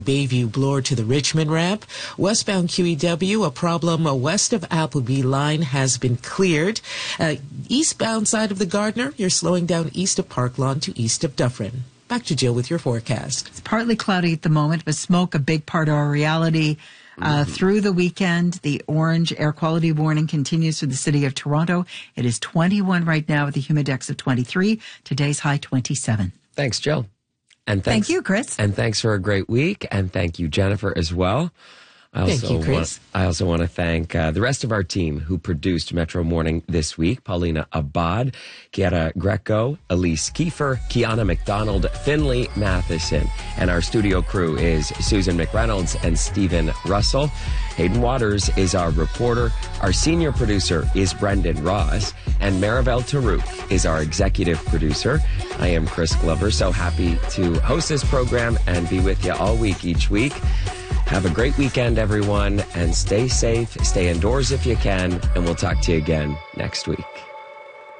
Bayview Bloor to the Richmond ramp. Westbound QEW, a problem west of Appleby line has been cleared. Eastbound side of the Gardner, you're slowing down east of Park Lawn to east of Dufferin. Back to Jill with your forecast. It's partly cloudy at the moment, but smoke a big part of our reality. Through the weekend, the orange air quality warning continues for the city of Toronto. It is 21 right now with a humidex of 23. Today's high 27. Thanks, Jill. And thank you, Chris. And thanks for a great week. And thank you, Jennifer, as well. Thank you, Chris. I also want to thank the rest of our team who produced Metro Morning this week. Paulina Abad, Chiara Greco, Elise Kiefer, Kiana McDonald, Finley Matheson. And our studio crew is Susan McReynolds and Stephen Russell. Hayden Waters is our reporter. Our senior producer is Brendan Ross. And Maribel Tarouk is our executive producer. I am Chris Glover, so happy to host this program and be with you all week, each week. Have a great weekend, everyone, and stay safe, stay indoors if you can, and we'll talk to you again next week.